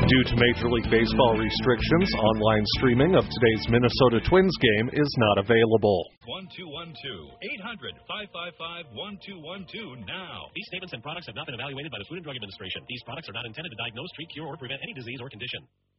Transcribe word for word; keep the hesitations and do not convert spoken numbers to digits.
Due to Major League Baseball restrictions, online streaming of today's Minnesota Twins game is not available. one two one two, eight hundred, five five five, one two one two now. These statements and products have not been evaluated by the Food and Drug Administration. These products are not intended to diagnose, treat, cure, or prevent any disease or condition.